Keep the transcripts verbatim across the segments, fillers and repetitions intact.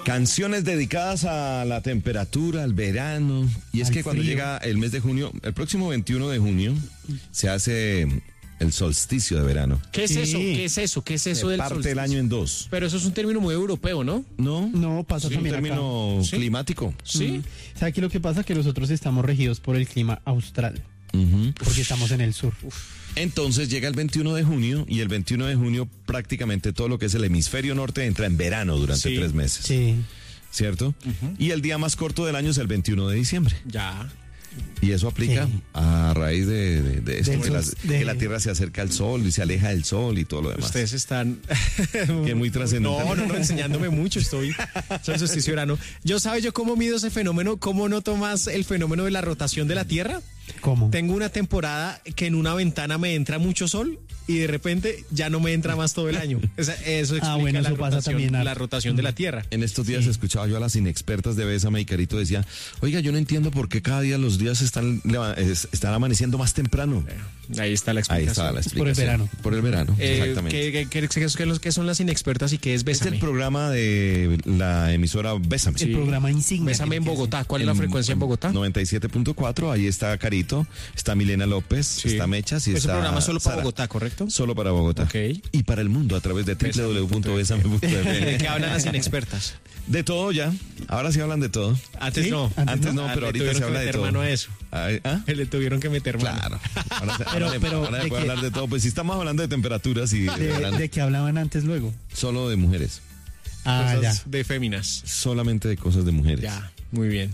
Canciones dedicadas a la temperatura, al verano. Y es Al que cuando frío. llega el mes de junio, el próximo veintiuno de junio, se hace el solsticio de verano. ¿Qué es Sí. eso? ¿Qué es eso? ¿Qué es eso Se del parte solsticio? el año en dos. Pero eso es un término muy europeo, ¿no? ¿No? No, pasa Es un también acá. término Sí. climático. Sí. O sea, aquí lo que pasa es que nosotros estamos regidos por el clima austral, Ujú. porque estamos en el sur. Entonces llega el veintiuno de junio y el veintiuno de junio prácticamente todo lo que es el hemisferio norte entra en verano durante Sí. tres meses. Sí. ¿Cierto? Y el día más corto del año es el veintiuno de diciembre. Ya. Y eso aplica Sí. a raíz de, de- de esto, Del que, la, sol- de- que la Tierra se acerca al Sol y se aleja del Sol y todo lo demás. Ustedes están... Que muy trascendental. No, no, no, enseñándome mucho estoy. Soy el solsticio de verano. Yo, ¿sabes yo cómo mido ese fenómeno? ¿Cómo noto más el fenómeno de la rotación de la Tierra? ¿Cómo? Tengo una temporada que en una ventana me entra mucho sol y de repente ya no me entra más todo el año. O sea, eso explica Ah, bueno, la, eso pasa rotación, también harto. la rotación de la Tierra. En estos días escuchaba yo a las inexpertas de Bésame y Carito decía, oiga, yo no entiendo por qué cada día los días están, leva- es- están amaneciendo más temprano. Ahí está la Ahí explicación. estaba la Es por el explicación. verano. Por el verano, Eh, exactamente. ¿qué, qué, qué- qué- qué- qué son las inexpertas y qué es Este es Bésame? el programa de la emisora Bésame. El programa insignia. Bésame en que- que- Bogotá. ¿Cuál es la frecuencia en Bogotá? noventa y siete punto cuatro, ahí está Carito, está Milena López, Sí. está Mechas y Es un está programa solo para Sara. Bogotá, ¿correcto? Solo para Bogotá. Ok. Y para el mundo a través de w w w punto besame punto f m. ¿De qué hablan las inexpertas? De todo ya. Ahora sí hablan de todo. Antes ¿Sí? no. Antes Antes no, Ah, pero le ahorita tuvieron se que habla de meter todo. mano a eso. Ay, ¿ah? Le tuvieron que meter mano. Claro. Ahora se, Pero- ahora se- pero, ahora se ¿de puede qué? hablar de todo. Pues si estamos hablando de temperaturas y de De, verano, de que hablaban antes luego. solo de mujeres. Ah, ya. Cosas de féminas. Solamente de cosas de mujeres. Ya, muy bien.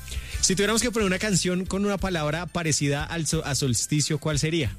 Si tuviéramos que poner una canción con una palabra parecida al so- a solsticio, ¿cuál sería?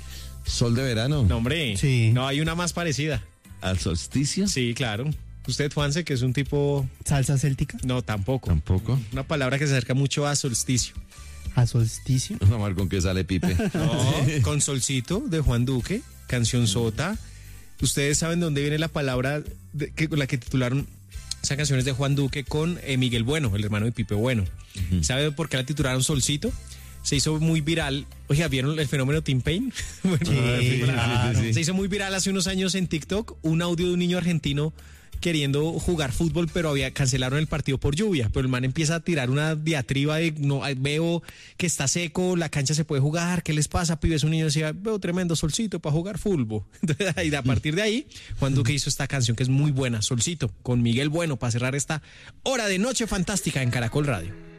Sol de verano. No, hombre. Sí. No, hay una más parecida. Al solsticio. Sí, claro. Usted, Juanse, que es un tipo... Salsa céltica. No, tampoco. Tampoco. Una palabra que se acerca mucho a solsticio. A solsticio. Vamos a ver con qué sale Pipe. No, con Solcito, de Juan Duque, canción sota. Ustedes saben dónde viene la palabra de, que, con la que titularon esa canción es de Juan Duque con eh, Miguel Bueno, el hermano de Pipe Bueno. ¿Sabe por qué la titularon Solcito? Se hizo muy viral. Oiga, ¿vieron el fenómeno Tim Payne? Bueno, Sí, claro. sí, sí. Se hizo muy viral hace unos años en TikTok un audio de un niño argentino queriendo jugar fútbol, pero había cancelaron el partido por lluvia. Pero el man empieza a tirar una diatriba de no veo que está seco, la cancha se puede jugar, ¿qué les pasa, pibes? Un niño decía, veo tremendo solcito para jugar fútbol. Entonces, y a partir de ahí, Juan Duque hizo esta canción que es muy buena, Solcito, con Miguel Bueno, para cerrar esta hora de Noche Fantástica en Caracol Radio.